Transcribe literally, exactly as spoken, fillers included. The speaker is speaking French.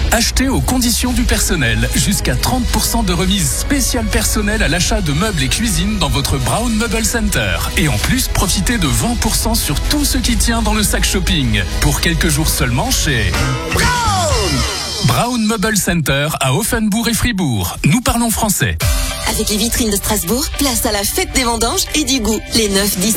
Achetez aux conditions du personnel. Jusqu'à trente pour cent de remise spéciale personnelle à l'achat de meubles et cuisine dans votre Brown Meuble Center. Et en plus, profitez de vingt pour cent sur tout ce qui tient dans le sac shopping. Pour quelques jours seulement chez Brown Brown Meuble Center à Offenbourg et Fribourg. Nous parlons français. Avec les vitrines de Strasbourg, place à la fête des vendanges et du goût. Les neuf, dix